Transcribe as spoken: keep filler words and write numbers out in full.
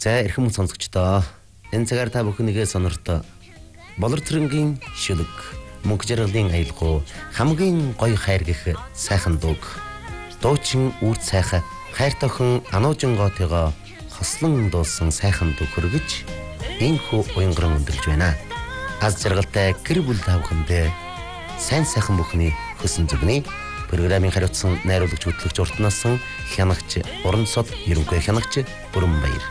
За эрхэм сонсогчдоо энэ цагаар та бүхнийгээ сонорто болор цэрэнгийн шүлэг мөнх жаргалын аялгау хамгийн гоё хайр гэх сайхан дууг дуучин үрд сайхан хайр тохин ануужингоотойгоо хослон дуулсан сайхан дуу хөргөж энхүү уянган өндөрлж байна. Аз жаргалтай гэр бүл тавхандээ сайн сайхан бүхний хөсөн зүгний програмын хариуцсан найруулагч хөтлөгч уртнасан хянагч уран сод ерөнхий хянагч Бүрэн Баяр.